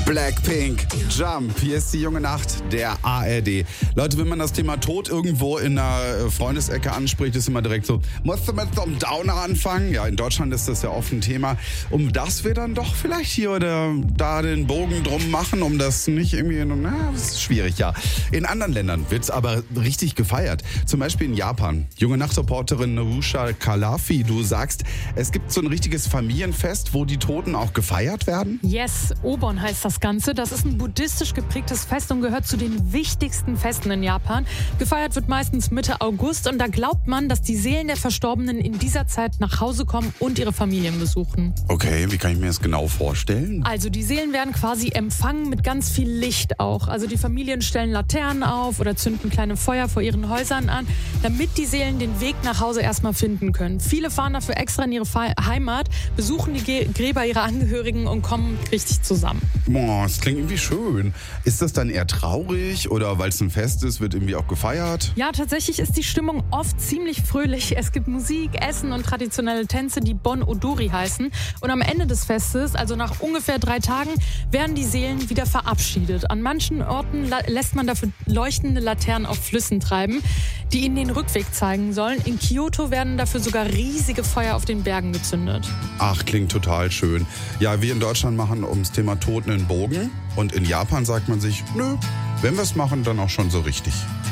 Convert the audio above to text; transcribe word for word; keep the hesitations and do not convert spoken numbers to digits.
Blackpink, Jump, hier ist die junge Nacht der A R D. Leute, wenn man das Thema Tod irgendwo in einer Freundesecke anspricht, ist immer direkt so, musst du mit so einem Downer anfangen? Ja, in Deutschland ist das ja oft ein Thema, um das wir dann doch vielleicht hier oder da den Bogen drum machen, um das nicht irgendwie, na, das ist schwierig, ja. In anderen Ländern wird's aber richtig gefeiert. Zum Beispiel in Japan. Junge Nachtreporterin Narusha Kalafi, du sagst, es gibt so ein richtiges Familienfest, wo die Toten auch gefeiert werden? Yes, Obon heißt das Ganze. Das ist ein buddhistisch geprägtes Fest und gehört zu den wichtigsten Festen in Japan. Gefeiert wird meistens Mitte August und da glaubt man, dass die Seelen der Verstorbenen in dieser Zeit nach Hause kommen und ihre Familien besuchen. Okay, wie kann ich mir das genau vorstellen? Also die Seelen werden quasi empfangen mit ganz viel Licht auch. Also die Familien stellen Laternen auf oder zünden kleine Feuer vor ihren Häusern an, damit die Seelen den Weg nach Hause erstmal finden können. Viele fahren dafür extra in ihre Heimat, besuchen die Gräber ihrer Angehörigen und kommen richtig zusammen. Boah, das klingt irgendwie schön. Ist das dann eher traurig oder weil es ein Fest ist, wird irgendwie auch gefeiert? Ja, tatsächlich ist die Stimmung oft ziemlich fröhlich. Es gibt Musik, Essen und traditionelle Tänze, die Bon Odori heißen. Und am Ende des Festes, also nach ungefähr drei Tagen, werden die Seelen wieder verabschiedet. An manchen Orten la- lässt man dafür leuchtende Laternen auf Flüssen treiben, die ihnen den Rückweg zeigen sollen. In Kyoto werden dafür sogar riesige Feuer auf den Bergen gezündet. Ach, klingt total schön. Ja, wir in Deutschland machen ums Thema Toten einen Bogen. Und in Japan sagt man sich, nö, wenn wir es machen, dann auch schon so richtig.